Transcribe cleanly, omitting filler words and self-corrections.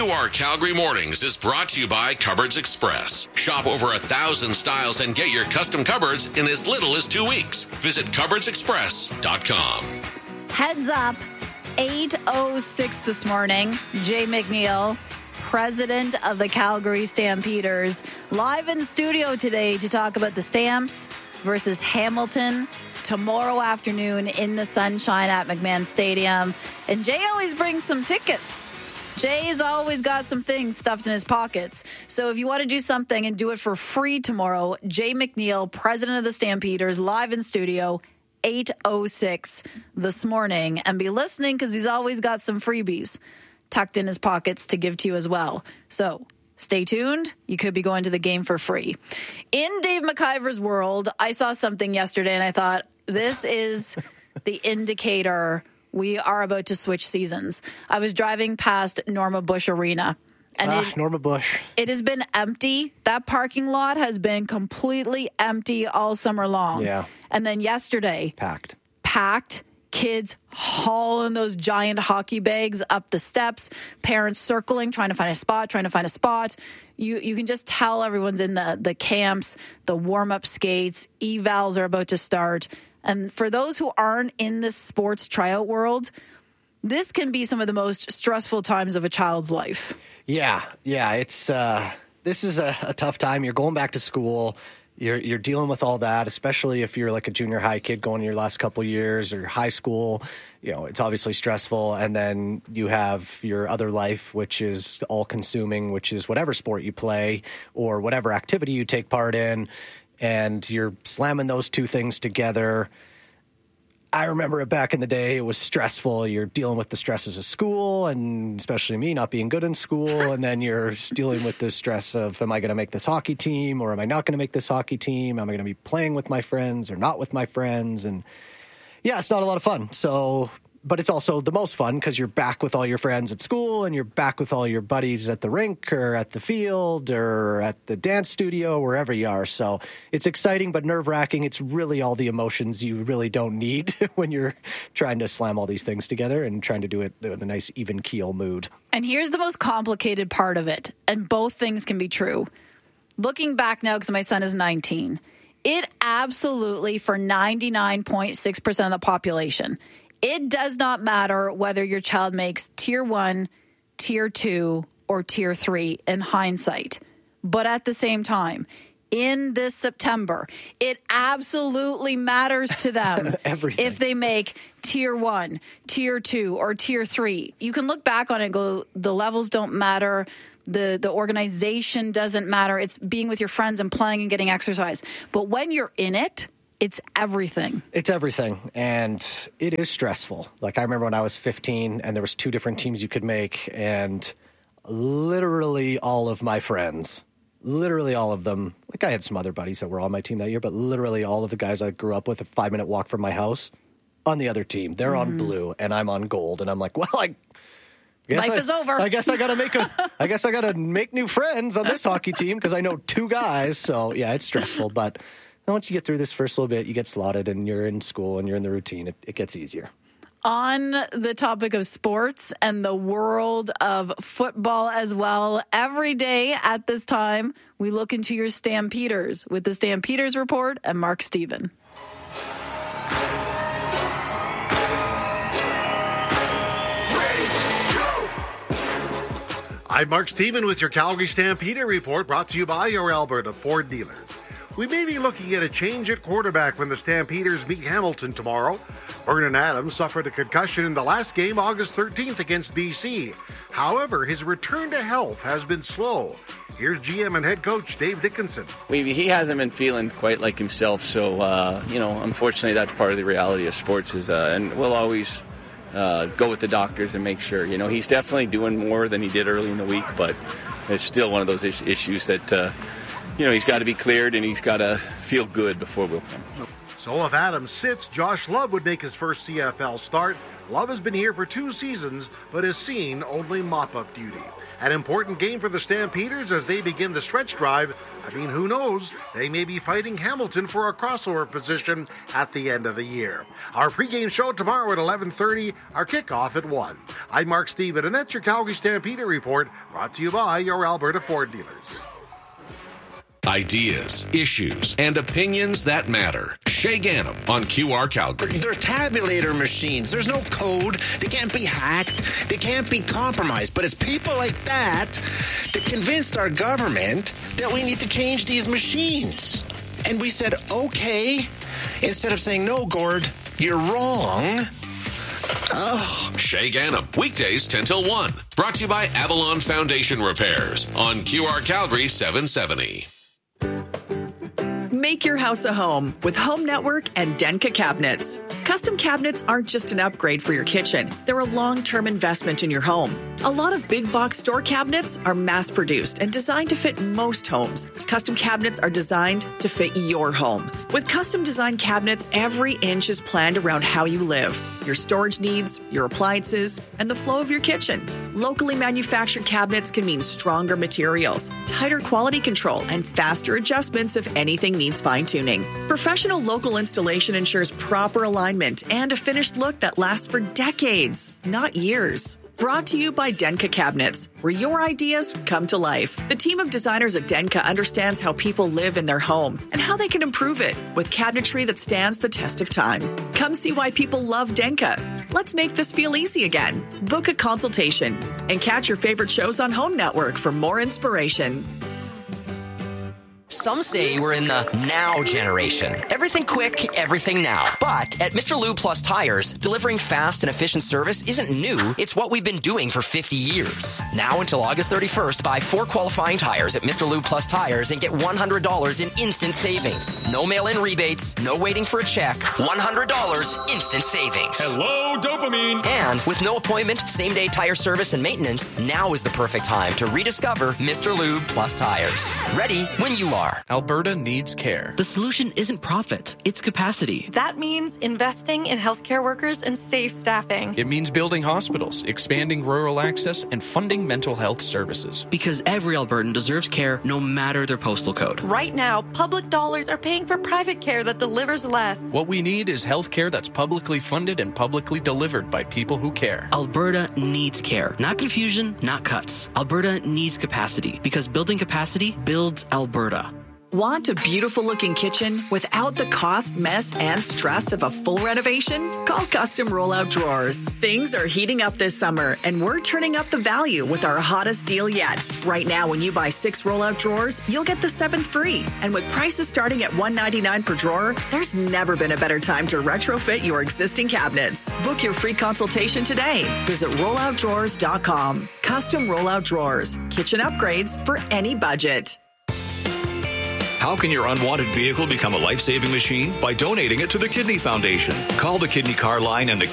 UR Calgary Mornings is brought to you by Cupboards Express. Shop over 1,000 styles and get your custom cupboards in as little as 2 weeks. Visit cupboardsexpress.com. Heads up, 8:06 this morning. Jay McNeil, president of the Calgary Stampeders, live in studio today to talk about the Stamps versus Hamilton tomorrow afternoon in the sunshine at McMahon Stadium. And Jay always brings some tickets. Jay's always got some things stuffed in his pockets. So if you want to do something and do it for free tomorrow, Jay McNeil, president of the Stampeders, live in studio, 8:06 this morning. And be listening because he's always got some freebies tucked in his pockets to give to you as well. So stay tuned. You could be going to the game for free. In Dave McIver's world, I saw something yesterday and I thought, this is the indicator we are about to switch seasons. I was driving past Norma Bush Arena. And Norma Bush. It has been empty. That parking lot has been completely empty all summer long. Yeah. And then yesterday, packed. Kids hauling those giant hockey bags up the steps, parents circling, trying to find a spot. You can just tell everyone's in the camps, the warm-up skates, evals are about to start. And for those who aren't in the sports tryout world, this can be some of the most stressful times of a child's life. Yeah. It's this is a tough time. You're going back to school. You're dealing with all that, especially if you're like a junior high kid going your last couple years or high school. You know, it's obviously stressful. And then you have your other life, which is all consuming, which is whatever sport you play or whatever activity you take part in. And you're slamming those two things together. I remember it back in the day. It was stressful. You're dealing with the stresses of school, and especially me not being good in school. And then you're dealing with the stress of, am I going to make this hockey team or am I not going to make this hockey team? Am I going to be playing with my friends or not with my friends? And yeah, it's not a lot of fun. But it's also the most fun because you're back with all your friends at school and you're back with all your buddies at the rink or at the field or at the dance studio, wherever you are. So it's exciting, but nerve-wracking. It's really all the emotions you really don't need when you're trying to slam all these things together and trying to do it in a nice, even keel mood. And here's the most complicated part of it, and both things can be true. Looking back now, because my son is 19, it absolutely, for 99.6% of the population, it does not matter whether your child makes tier 1, tier 2, or tier 3 in hindsight. But at the same time, in this September, it absolutely matters to them if they make tier 1, tier 2, or tier 3. You can look back on it and go, the levels don't matter. The organization doesn't matter. It's being with your friends and playing and getting exercise. But when you're in it, it's everything. It's everything, and it is stressful. Like, I remember when I was 15, and there was 2 different teams you could make, and literally all of my friends, literally all of them, like I had some other buddies that were on my team that year, but literally all of the guys I grew up with, a 5-minute walk from my house, on the other team. They're on blue, and I'm on gold, and I'm like, well, life is over. I guess I gotta make new friends on this hockey team because I know 2 guys. So yeah, it's stressful, but once you get through this first little bit, you get slotted and you're in school and you're in the routine. It gets easier. On the topic of sports and the world of football as well, every day at this time, we look into your Stampeders with the Stampeders Report and Mark Steven. I'm Mark Steven with your Calgary Stampeder Report, brought to you by your Alberta Ford dealers. We may be looking at a change at quarterback when the Stampeders meet Hamilton tomorrow. Vernon Adams suffered a concussion in the last game August 13th against BC. However, his return to health has been slow. Here's GM and head coach Dave Dickinson. He hasn't been feeling quite like himself, so, unfortunately that's part of the reality of sports. And we'll always go with the doctors and make sure. He's definitely doing more than he did early in the week, but it's still one of those issues that... he's got to be cleared and he's got to feel good before we'll come. So if Adams sits, Josh Love would make his first CFL start. Love has been here for 2 seasons, but has seen only mop-up duty. An important game for the Stampeders as they begin the stretch drive. I mean, who knows? They may be fighting Hamilton for a crossover position at the end of the year. Our pregame show tomorrow at 11:30, our kickoff at 1. I'm Mark Steven, and that's your Calgary Stampeder Report, brought to you by your Alberta Ford dealers. Ideas, issues, and opinions that matter. Shay Ganem on QR Calgary. They're tabulator machines. There's no code. They can't be hacked. They can't be compromised. But it's people like that that convinced our government that we need to change these machines. And we said, okay, instead of saying, no, Gord, you're wrong. Oh. Shay Ganem, weekdays 10 till 1. Brought to you by Avalon Foundation Repairs on QR Calgary 770. Make your house a home with Home Network and Denka Cabinets. Custom cabinets aren't just an upgrade for your kitchen. They're a long-term investment in your home. A lot of big box store cabinets are mass-produced and designed to fit most homes. Custom cabinets are designed to fit your home. With custom designed cabinets, every inch is planned around how you live, your storage needs, your appliances, and the flow of your kitchen. Locally manufactured cabinets can mean stronger materials, tighter quality control, and faster adjustments if anything needs fine-tuning. Professional local installation ensures proper alignment and a finished look that lasts for decades, not years. Brought to you by Denka Cabinets, where your ideas come to life. The team of designers at Denka understands how people live in their home and how they can improve it with cabinetry that stands the test of time. Come see why people love Denka. Let's make this feel easy again. Book a consultation and catch your favorite shows on Home Network for more inspiration. Some say we're in the now generation. Everything quick, everything now. But at Mr. Lube Plus Tires, delivering fast and efficient service isn't new. It's what we've been doing for 50 years. Now until August 31st, buy 4 qualifying tires at Mr. Lube Plus Tires and get $100 in instant savings. No mail-in rebates, no waiting for a check. $100 instant savings. Hello, dopamine! And with no appointment, same-day tire service and maintenance, now is the perfect time to rediscover Mr. Lube Plus Tires. Ready when you are. Alberta needs care. The solution isn't profit, it's capacity. That means investing in healthcare workers and safe staffing. It means building hospitals, expanding rural access, and funding mental health services. Because every Albertan deserves care no matter their postal code. Right now, public dollars are paying for private care that delivers less. What we need is health care that's publicly funded and publicly delivered by people who care. Alberta needs care. Not confusion, not cuts. Alberta needs capacity. Because building capacity builds Alberta. Want a beautiful-looking kitchen without the cost, mess, and stress of a full renovation? Call Custom Rollout Drawers. Things are heating up this summer, and we're turning up the value with our hottest deal yet. Right now, when you buy 6 rollout drawers, you'll get the 7th free. And with prices starting at $199 per drawer, there's never been a better time to retrofit your existing cabinets. Book your free consultation today. Visit rolloutdrawers.com. Custom Rollout Drawers. Kitchen upgrades for any budget. How can your unwanted vehicle become a life-saving machine? By donating it to the Kidney Foundation. Call the Kidney Car Line and the